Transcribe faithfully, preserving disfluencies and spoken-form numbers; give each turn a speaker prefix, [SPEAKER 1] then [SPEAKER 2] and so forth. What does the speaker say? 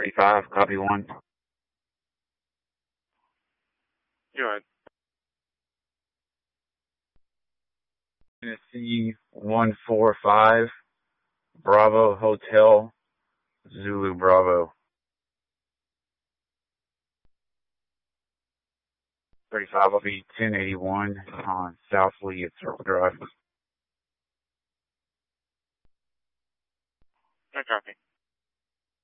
[SPEAKER 1] thirty-five, copy one.
[SPEAKER 2] Go ahead.
[SPEAKER 1] Tennessee one four five, Bravo Hotel, Zulu Bravo. thirty-five will be ten eighty-one on South Lee at Circle Drive.
[SPEAKER 2] I copy.